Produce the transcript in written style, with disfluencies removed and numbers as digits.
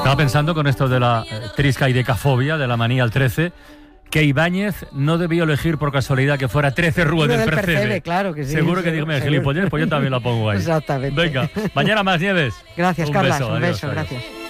Estaba pensando con esto de la trisca y decafobia, de la manía al 13, que Ibáñez no debió elegir por casualidad que fuera 13 Rue del Percebe. Claro que sí. Seguro que dígame gilipollez, pues yo también la pongo ahí. Exactamente. Venga, mañana más, Nieves. Gracias, Un Carlas. beso, Un adiós, beso, adiós. gracias.